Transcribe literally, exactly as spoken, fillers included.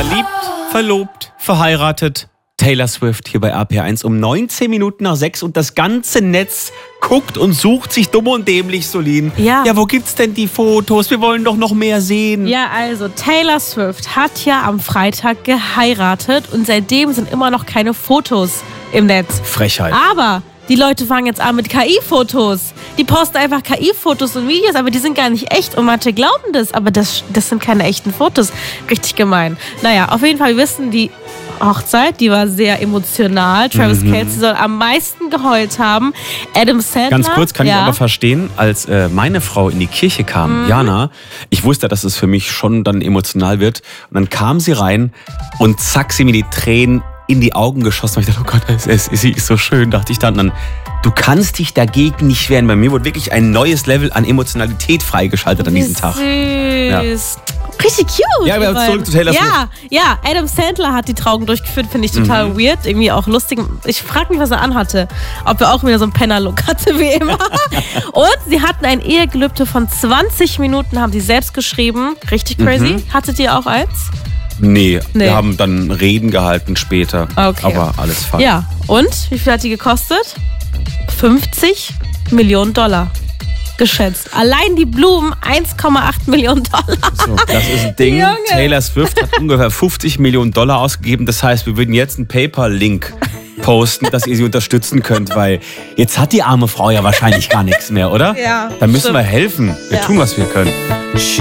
Verliebt, verlobt, verheiratet. Taylor Swift hier bei R P eins um neunzehn Minuten nach sechs und das ganze Netz guckt und sucht sich dumm und dämlich, Solin. Ja. Ja, wo gibt's denn die Fotos? Wir wollen doch noch mehr sehen. Ja, also Taylor Swift hat ja am Freitag geheiratet und seitdem sind immer noch keine Fotos im Netz. Frechheit. Aber die Leute fangen jetzt an mit K I-Fotos. Die posten einfach K I-Fotos und Videos, aber die sind gar nicht echt. Und manche glauben das, aber das, das sind keine echten Fotos. Richtig gemein. Naja, auf jeden Fall, wir wissen, die Hochzeit, die war sehr emotional. Travis mhm. Kelce soll am meisten geheult haben. Adam Sandler. Ganz kurz, kann ja. ich aber verstehen, als äh, meine Frau in die Kirche kam, mhm. Jana, ich wusste, dass es für mich schon dann emotional wird. Und dann kam sie rein und zack, sie mir die Tränen in die Augen geschossen. Und ich dachte, oh Gott, es, es, sie ist so schön, dachte ich dann. dann. Du kannst dich dagegen nicht wehren. Bei mir wurde wirklich ein neues Level an Emotionalität freigeschaltet an diesem Tag. Süß. Ja. Richtig cute. Ja, wir zurück zu Taylor Swift. Ja, ja, Adam Sandler hat die Trauung durchgeführt, finde ich total mhm. weird, irgendwie auch lustig. Ich frage mich, was er anhatte. Ob er auch wieder so einen Penner-Look hatte wie immer. Und sie hatten ein Ehegelübde von zwanzig Minuten, haben sie selbst geschrieben. Richtig crazy. Mhm. Hattet ihr auch eins? Nee, nee, wir haben dann Reden gehalten später. Okay. Aber alles falsch. Ja, und wie viel hat die gekostet? fünfzig Millionen Dollar. Geschätzt. Allein die Blumen eins Komma acht Millionen Dollar. So, das ist ein Ding. Junge. Taylor Swift hat ungefähr fünfzig Millionen Dollar ausgegeben. Das heißt, wir würden jetzt einen PayPal-Link posten, dass ihr sie unterstützen könnt, weil jetzt hat die arme Frau ja wahrscheinlich gar nichts mehr, oder? Ja. Dann müssen stimmt. wir helfen. Wir ja. tun, was wir können.